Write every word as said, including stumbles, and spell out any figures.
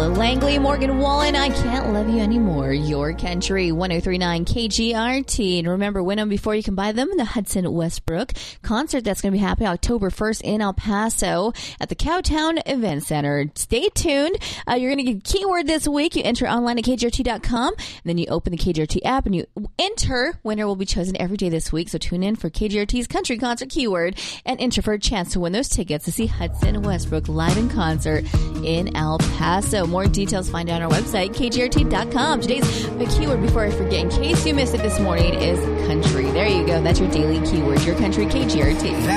Langley, Morgan Wallen, I Can't Love You Anymore. Your Country, one oh three point nine K G R T. And remember, win them before you can buy them. The Hudson Westbrook concert that's going to be happening October first in El Paso at the Cowtown Event Center. Stay tuned. Uh, you're going to get a keyword this week. You enter online at K G R T dot com. And then you open the K G R T app and you enter. Winner will be chosen every day this week. So tune in for K G R T's country concert keyword and enter for a chance to win those tickets to see Hudson Westbrook live in concert in El Paso. More details find out on our website, K G R T dot com. Today's keyword, before I forget, in case you missed it this morning, is country. There you go. That's your daily keyword. Your country, K G R T.